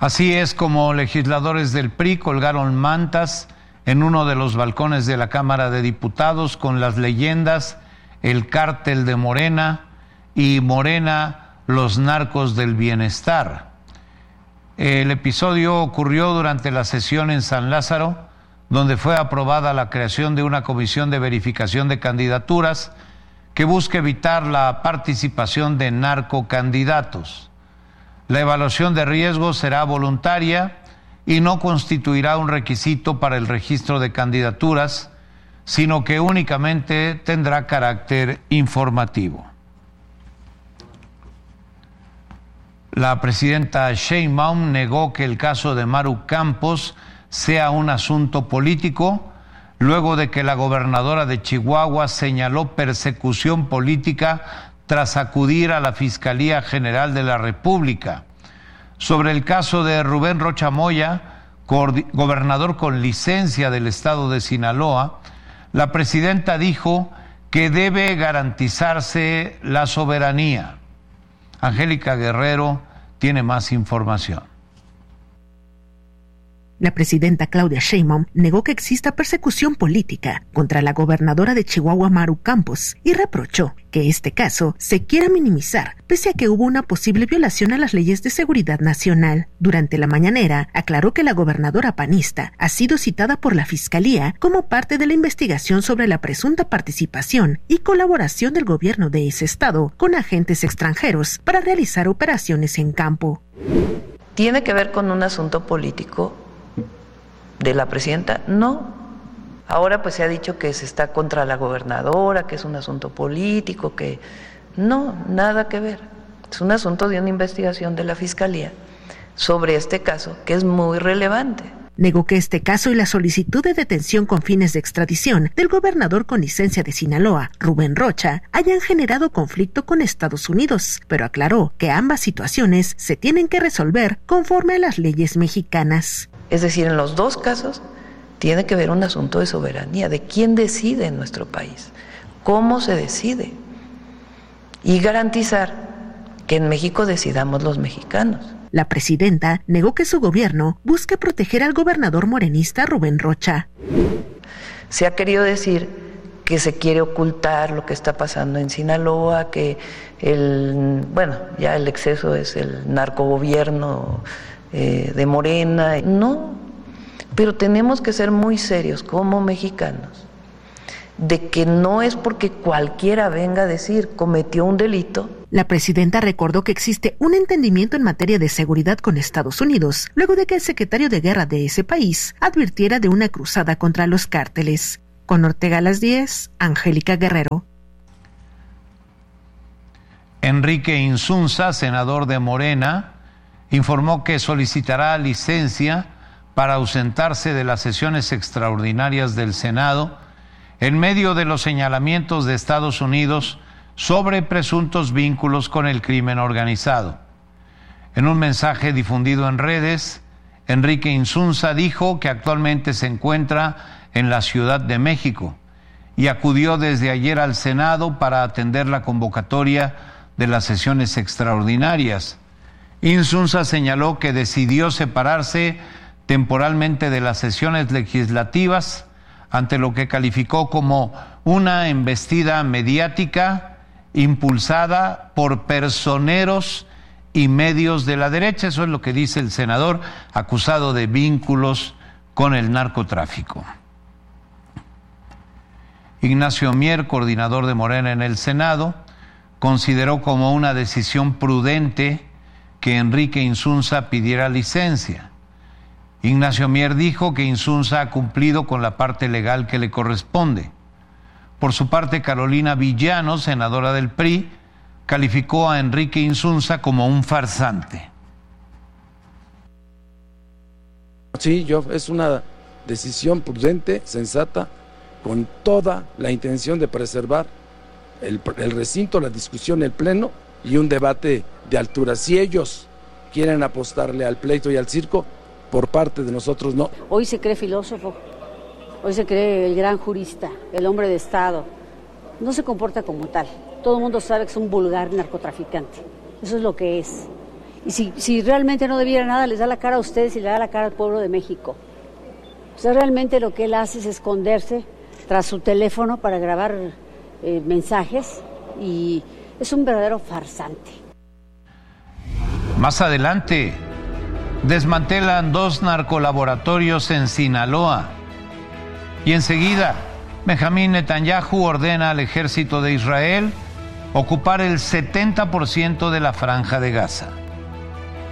Así es como legisladores del PRI colgaron mantas en uno de los balcones de la Cámara de Diputados con las leyendas "El Cártel de Morena" y "Morena, los narcos del bienestar". El episodio ocurrió durante la sesión en San Lázaro, donde fue aprobada la creación de una comisión de verificación de candidaturas que busca evitar la participación de narcocandidatos. La evaluación de riesgos será voluntaria y no constituirá un requisito para el registro de candidaturas, sino que únicamente tendrá carácter informativo. La presidenta Sheinbaum negó que el caso de Maru Campos sea un asunto político, luego de que la gobernadora de Chihuahua señaló persecución política tras acudir a la Fiscalía General de la República. Sobre el caso de Rubén Rocha Moya, gobernador con licencia del estado de Sinaloa, la presidenta dijo que debe garantizarse la soberanía. Angélica Guerrero tiene más información. La presidenta Claudia Sheinbaum negó que exista persecución política contra la gobernadora de Chihuahua, Maru Campos, y reprochó que este caso se quiera minimizar, pese a que hubo una posible violación a las leyes de seguridad nacional. Durante la mañanera, aclaró que la gobernadora panista ha sido citada por la Fiscalía como parte de la investigación sobre la presunta participación y colaboración del gobierno de ese estado con agentes extranjeros para realizar operaciones en campo. ¿Tiene que ver con un asunto político de la presidenta? No. Ahora pues se ha dicho que se está contra la gobernadora, que es un asunto político, que no, nada que ver. Es un asunto de una investigación de la Fiscalía sobre este caso, que es muy relevante. Negó que este caso y la solicitud de detención con fines de extradición del gobernador con licencia de Sinaloa, Rubén Rocha, hayan generado conflicto con Estados Unidos, pero aclaró que ambas situaciones se tienen que resolver conforme a las leyes mexicanas. Es decir, en los dos casos tiene que ver un asunto de soberanía, de quién decide en nuestro país, cómo se decide, y garantizar que en México decidamos los mexicanos. La presidenta negó que su gobierno busque proteger al gobernador morenista Rubén Rocha. Se ha querido decir que se quiere ocultar lo que está pasando en Sinaloa, que ya el exceso es el narcogobierno de Morena. No, pero tenemos que ser muy serios como mexicanos, de que no es porque cualquiera venga a decir cometió un delito. La presidenta recordó que existe un entendimiento en materia de seguridad con Estados Unidos, luego de que el secretario de guerra de ese país advirtiera de una cruzada contra los cárteles. Con Ortega a las 10, Angélica Guerrero. Enrique Insunza, senador de Morena, informó que solicitará licencia para ausentarse de las sesiones extraordinarias del Senado en medio de los señalamientos de Estados Unidos sobre presuntos vínculos con el crimen organizado. En un mensaje difundido en redes, Enrique Insunza dijo que actualmente se encuentra en la Ciudad de México y acudió desde ayer al Senado para atender la convocatoria de las sesiones extraordinarias. Insunza señaló que decidió separarse temporalmente de las sesiones legislativas ante lo que calificó como una embestida mediática impulsada por personeros y medios de la derecha. Eso es lo que dice el senador, acusado de vínculos con el narcotráfico. Ignacio Mier, coordinador de Morena en el Senado, consideró como una decisión prudente que Enrique Insunza pidiera licencia. Ignacio Mier dijo que Insunza ha cumplido con la parte legal que le corresponde. Por su parte, Carolina Villano, senadora del PRI, calificó a Enrique Insunza como un farsante. Sí, es una decisión prudente, sensata, con toda la intención de preservar el recinto, la discusión, el pleno y un debate de altura. Si ellos quieren apostarle al pleito y al circo, por parte de nosotros no. Hoy se cree filósofo, hoy se cree el gran jurista, el hombre de Estado. No se comporta como tal. Todo el mundo sabe que es un vulgar narcotraficante. Eso es lo que es. Y si realmente no debiera nada, les da la cara a ustedes y le da la cara al pueblo de México. O sea, realmente lo que él hace es esconderse tras su teléfono para grabar mensajes y es un verdadero farsante. Más adelante, desmantelan 2 narcolaboratorios en Sinaloa. Y enseguida, Benjamín Netanyahu ordena al ejército de Israel ocupar el 70% de la franja de Gaza.